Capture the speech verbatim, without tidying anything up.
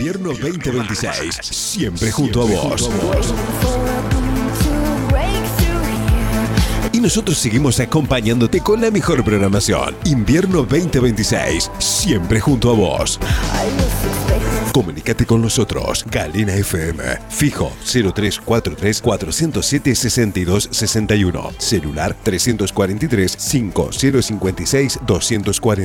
Invierno veinte veintiséis, siempre junto a vos. Y nosotros seguimos acompañándote con la mejor programación. Invierno veinte veintiséis, siempre junto a vos. Comunícate con nosotros. Galena F M. Fijo cero tres cuatro tres, cuatro cero siete, seis dos seis uno. Celular tres cuatro tres, cinco cero cinco seis, dos cuatro